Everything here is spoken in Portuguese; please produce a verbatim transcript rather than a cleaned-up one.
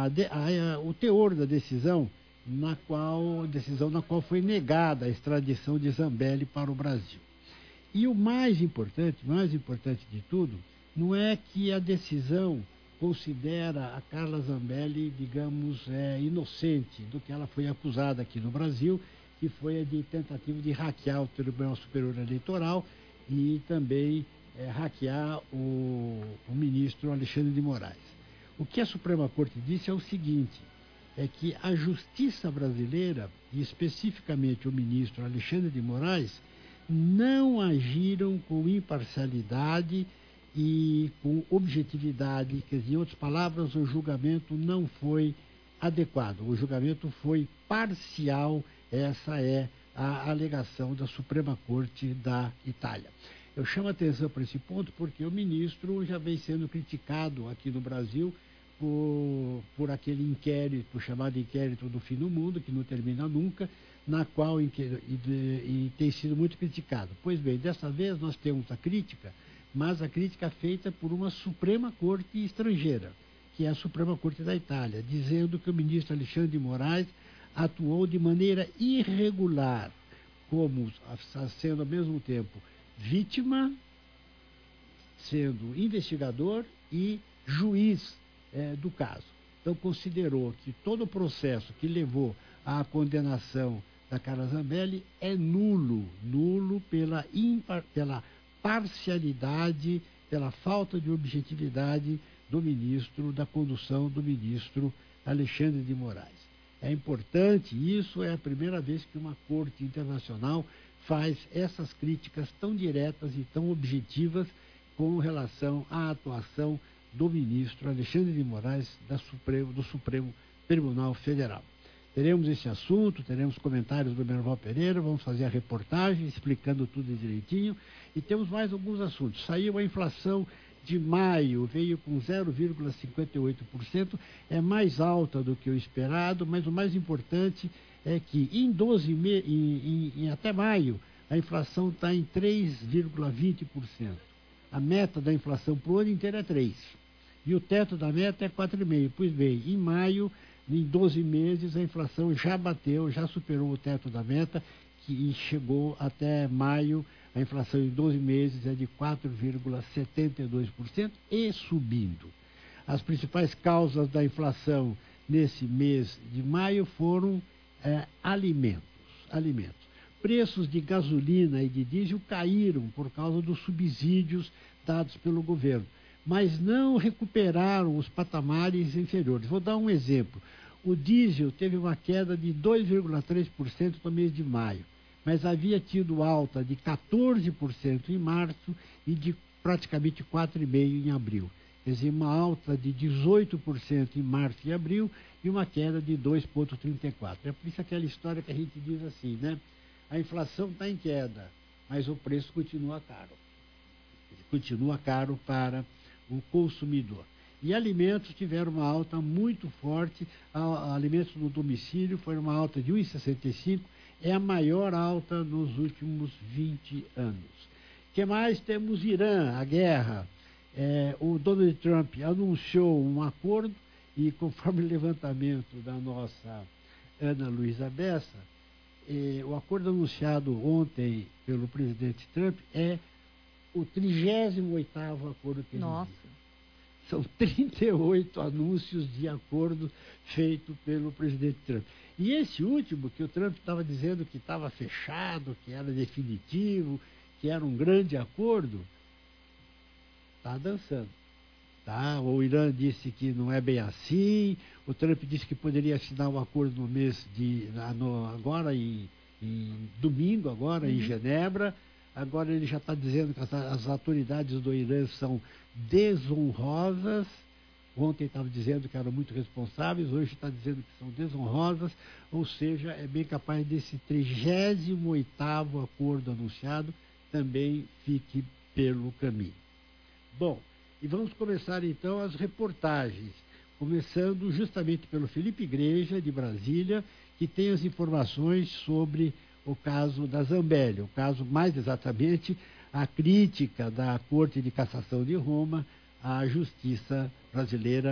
a, a, a, o teor da decisão na qual, decisão na qual foi negada a extradição de Zambelli para o Brasil. E o mais importante, mais importante de tudo, não é que a decisão considera a Carla Zambelli, digamos, é, inocente do que ela foi acusada aqui no Brasil, que foi a de tentativa de hackear o Tribunal Superior Eleitoral e também é, hackear o, o ministro Alexandre de Moraes. O que a Suprema Corte disse é o seguinte, é que a justiça brasileira, e especificamente o ministro Alexandre de Moraes, não agiram com imparcialidade e com objetividade, quer dizer, em outras palavras, o julgamento não foi adequado, o julgamento foi parcial, essa é a alegação da Suprema Corte da Itália. Eu chamo a atenção para esse ponto porque o ministro já vem sendo criticado aqui no Brasil por, por aquele inquérito, chamado inquérito do fim do mundo, que não termina nunca, na qual e, e, e tem sido muito criticado. Pois bem, dessa vez nós temos a crítica, mas a crítica feita por uma Suprema Corte estrangeira, que é a Suprema Corte da Itália, dizendo que o ministro Alexandre de Moraes atuou de maneira irregular, como sendo ao mesmo tempo vítima, sendo investigador e juiz é, do caso. Então considerou que todo o processo que levou à condenação da Carla Zambelli é nulo, nulo pela, impar, pela parcialidade, pela falta de objetividade do ministro, da condução do ministro Alexandre de Moraes. É importante, isso é a primeira vez que uma corte internacional faz essas críticas tão diretas e tão objetivas com relação à atuação do ministro Alexandre de Moraes da Supremo, do Supremo Tribunal Federal. Teremos esse assunto, teremos comentários do Merval Pereira, vamos fazer a reportagem explicando tudo direitinho e temos mais alguns assuntos. Saiu a inflação de maio, veio com zero vírgula cinquenta e oito por cento, é mais alta do que o esperado, mas o mais importante é que em doze meses, em, em, em até maio, a inflação está em três vírgula vinte por cento. A meta da inflação para o ano inteiro é três por cento. E o teto da meta é quatro vírgula cinco por cento. Pois bem, em maio, em doze meses, a inflação já bateu, já superou o teto da meta, que chegou até maio, a inflação em doze meses é de quatro vírgula setenta e dois por cento e subindo. As principais causas da inflação nesse mês de maio foram é, alimentos, alimentos. Preços de gasolina e de diesel caíram por causa dos subsídios dados pelo governo, mas não recuperaram os patamares inferiores. Vou dar um exemplo. O diesel teve uma queda de dois vírgula três por cento no mês de maio, mas havia tido alta de quatorze por cento em março e de praticamente quatro vírgula cinco por cento em abril. Quer dizer, uma alta de dezoito por cento em março e abril e uma queda de dois vírgula trinta e quatro por cento. É por isso aquela história que a gente diz assim, né? A inflação está em queda, mas o preço continua caro. Continua caro para o consumidor. E alimentos tiveram uma alta muito forte, a, a, alimentos no domicílio foi uma alta de um vírgula sessenta e cinco por cento, é a maior alta nos últimos vinte anos. O que mais? Temos Irã, a guerra. É, o Donald Trump anunciou um acordo e, conforme o levantamento da nossa Ana Luísa Bessa, eh, o acordo anunciado ontem pelo presidente Trump é o trigésimo oitavo acordo que ele Nossa. viu. São trinta e oito anúncios de acordo feito pelo presidente Trump. E esse último, que o Trump estava dizendo que estava fechado, que era definitivo, que era um grande acordo, está dançando. Tá? O Irã disse que não é bem assim, o Trump disse que poderia assinar um acordo no mês de, no, agora em, em domingo, agora uhum. em Genebra. Agora ele já está dizendo que as, as autoridades do Irã são desonrosas. Ontem estava dizendo que eram muito responsáveis, hoje está dizendo que são desonrosas, ou seja, é bem capaz desse trigésimo oitavo acordo anunciado também fique pelo caminho. Bom, e vamos começar então as reportagens, começando justamente pelo Felipe Igreja, de Brasília, que tem as informações sobre o caso da Zambelli, o caso mais exatamente a crítica da Corte de Cassação de Roma à justiça brasileira